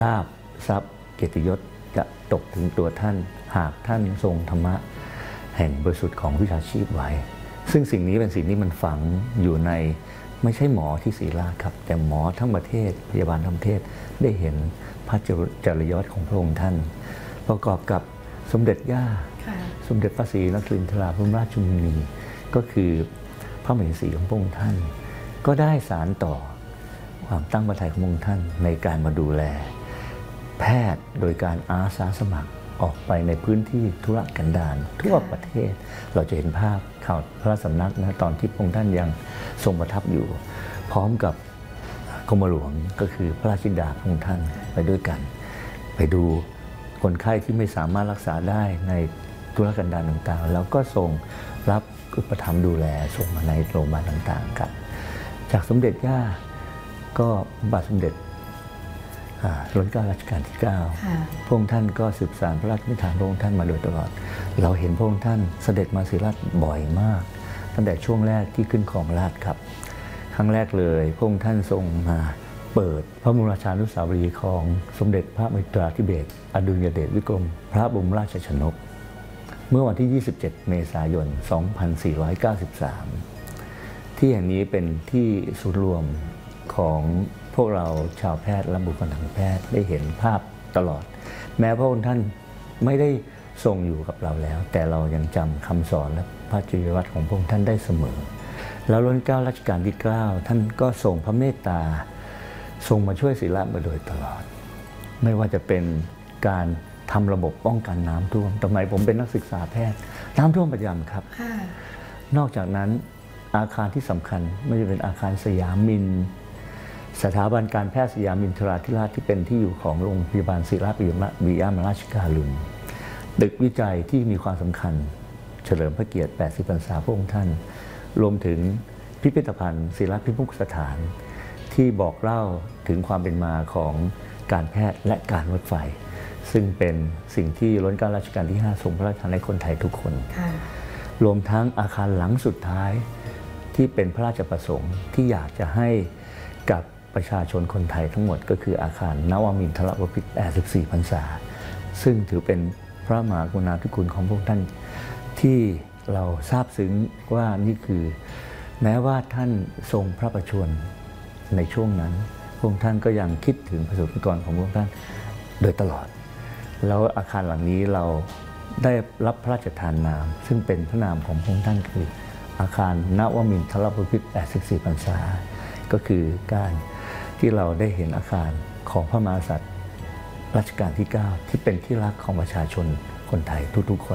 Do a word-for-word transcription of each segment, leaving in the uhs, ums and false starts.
ลาภทรัพย์เกียรติยศจะตกถึงตัวท่านหากท่านทรงธรรมะแห่งบริสุทธิ์ของวิชาชีพไว้ซึ่งสิ่งนี้เป็นสิ่งที่มันฝังอยู่ในไม่ใช่หมอที่ศรีราชครับแต่หมอทั้งประเทศพยาบาลทั้งประเทศได้เห็นพระจริยวัตรของพระองค์ท่านประกอบกับสมเด็จย่าสมเด็จพระศรีนครินทราบรมราชชนนีก็คือพระมเหสีของพระองค์ท่านก็ได้สานต่อความตั้งพระทัยของพระองค์ท่านในการมาดูแลแพทย์โดยการอาสาสมัครออกไปในพื้นที่ธุรกันดารทั่วประเทศเราจะเห็นภาพข่าวพระสำนักนะตอนที่พระองค์ท่านยังทรงประทับอยู่พร้อมกับกรมหลวงก็คือพระราชธิดาพระองค์ท่านไปด้วยกันไปดูคนไข้ที่ไม่สามารถรักษาได้ในธุรกันดารต่างๆแล้วก็ส่งรับอุปถัมภ์ดูแลส่งมาในโรงพยาบาลต่างๆกันจากสมเด็จย่าก็บาทสมเด็จรัชกาลรัชกาลที่เก้าพระองค์ท่านก็สืบสานพระราชนิทานพระองค์ท่านมาโดยตลอดเราเห็นพระองค์ท่านเสด็จมาศรีราชบ่อยมากตั้งแต่ช่วงแรกที่ขึ้นครองราชย์ครับครั้งแรกเลยพระองค์ท่านทรงมาเปิดพระบรมราชานุสาวรีย์ของสมเด็จพระมิตราธิเบศรอดุลยเดชวิกรมพระบรมราชชนกเมื่อวันที่ยี่สิบเจ็ดเมษายนสองพันสี่ร้อยเก้าสิบสามที่แห่งนี้เป็นที่ศูนย์รวมของพวกเราชาวแพทย์และบุคลากรทางแพทย์ได้เห็นภาพตลอดแม้พระองค์ท่านไม่ได้ทรงอยู่กับเราแล้วแต่เรายังจำคำสอนและพระจริยวัตรของพระองค์ท่านได้เสมอแล้วรัชกาลรัชกาลที่เก้าท่านก็ทรงพระเมตตาทรงมาช่วยศรีราชมาโดยตลอดไม่ว่าจะเป็นการทำระบบป้องกันน้ำท่วมสมัยผมเป็นนักศึกษาแพทย์น้ำท่วมประจำครับนอกจากนั้นอาคารที่สำคัญไม่ว่าจะเป็นอาคารสยามมินสถาบันการแพทย์สยามมินทราธิราชที่เป็นที่อยู่ของโรงพยาบาลศิริราชปิยมราชการุณตึกวิจัยที่มีความสำคัญเฉลิมพระเกียรติแปดสิบพรรษาพระองค์ท่านรวมถึงพิพิธภัณฑ์ศิริราชพิมุขสถานที่บอกเล่าถึงความเป็นมาของการแพทย์และการรถไฟซึ่งเป็นสิ่งที่รัชกาลรัชกาลที่ห้าทรงพระราชทานให้คนไทยทุกคนรวมทั้งอาคารหลังสุดท้ายที่เป็นพระราชประสงค์ที่อยากจะให้กับประชาชนคนไทยทั้งหมดก็คืออาคารนวมินทรบพิตรแปดสิบสี่พรรษาซึ่งถือเป็นพระมหากรุณาธิคุณของพระองค์ท่านที่เราซาบซึ้งว่านี่คือแม้ว่าท่านทรงพระประชวรในช่วงนั้นพระองค์ท่านก็ยังคิดถึงประสบนิกรของพระองค์ท่านโดยตลอดแล้วอาคารหลังนี้เราได้รับพระราชทานนามซึ่งเป็นพระนามของพระองค์ท่านคืออาคารนวมินทรบพิตรแปดสิบสี่พรรษาก็คือการที่เราได้เห็นอาคารของพระมหากษัตริย์รัชกาลที่เก้าที่เป็นที่รักของประชาชนคนไทยทุกๆคน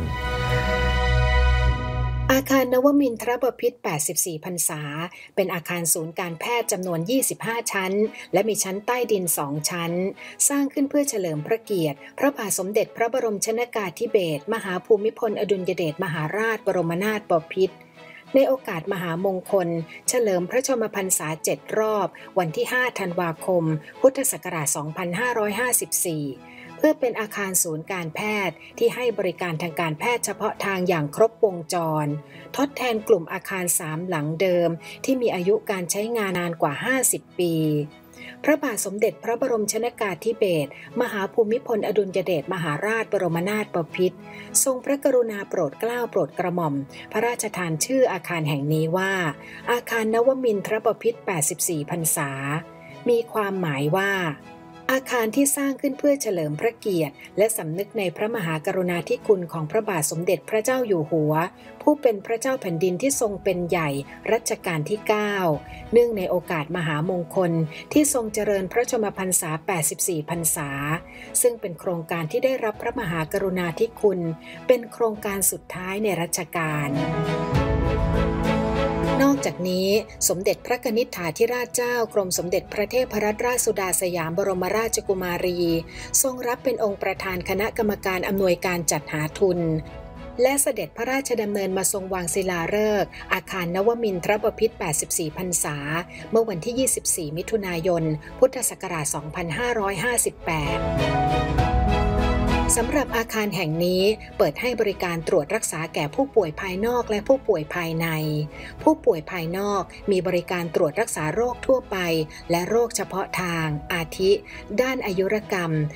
อาคารนวมินทรบพิตรแปดสิบสี่พรรษาเป็นอาคารศูนย์การแพทย์จำนวนยี่สิบห้าชั้นและมีชั้นใต้ดินสองชั้นสร้างขึ้นเพื่อเฉลิมพระเกียรติพระบาทสมเด็จพระบรมชนกาธิเบศรมหาภูมิพลอดุลยเดชมหาราชบรมนาถบพิตรในโอกาสมหามงคลเฉลิมพระชนมพรรษาเจ็ดรอบวันที่ห้าธันวาคมพุทธศักราชสองพันห้าร้อยห้าสิบสี่เพื่อเป็นอาคารศูนย์การแพทย์ที่ให้บริการทางการแพทย์เฉพาะทางอย่างครบวงจรทดแทนกลุ่มอาคารสามหลังเดิมที่มีอายุการใช้งานนานกว่าห้าสิบปีพระบาทสมเด็จพระบรมชนกาธิเบศรมหาภูมิพลอดุลยเดชมหาราชบรมนาถบพิตรทรงพระกรุณาโปรดเกล้าโปรดกระหม่อมพระราชทานชื่ออาคารแห่งนี้ว่าอาคารนวมินทรบพิตรแปดสิบสี่พรรษามีความหมายว่าอาคารที่สร้างขึ้นเพื่อเฉลิมพระเกียรติและสำนึกในพระมหากรุณาธิคุณของพระบาทสมเด็จพระเจ้าอยู่หัวผู้เป็นพระเจ้าแผ่นดินที่ทรงเป็นใหญ่รัชกาลที่เก้าเนื่องในโอกาสมหามงคลที่ทรงเจริญพระชนมพรรษาแปดสิบสี่พรรษาซึ่งเป็นโครงการที่ได้รับพระมหากรุณาธิคุณเป็นโครงการสุดท้ายในรัชกาลนอกจากนี้สมเด็จพระนิษฐาธิราชเจ้ากรมสมเด็จพระเทพรัตนราชสุดาสยามบรมราชกุมารีทรงรับเป็นองค์ประธานคณะกรรมการอำนวยการจัดหาทุนและเสด็จพระราชดำเนินมาทรงวางศิลาฤกษ์อาคารนวมินทรบพิตรแปดสิบสี่พรรษาเมื่อวันที่ยี่สิบสี่มิถุนายนพุทธศักราชสองพันห้าร้อยห้าสิบแปดสำหรับอาคารแห่งนี้เปิดให้บริการตรวจรักษาแก่ผู้ป่วยภายนอกและผู้ป่วยภายในผู้ป่วยภายนอกมีบริการตรวจรักษาโรคทั่วไปและโรคเฉพาะทางอาทิด้านอายุรกรรม